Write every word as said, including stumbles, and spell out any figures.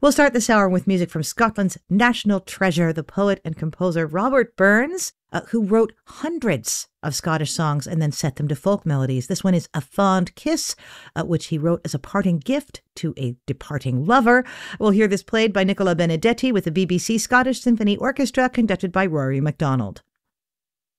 We'll start this hour with music from Scotland's national treasure, the poet and composer Robert Burns, uh, who wrote hundreds of Scottish songs and then set them to folk melodies. This one is A Fond Kiss, uh, which he wrote as a parting gift to a departing lover. We'll hear this played by Nicola Benedetti with the B B C Scottish Symphony Orchestra, conducted by Rory MacDonald.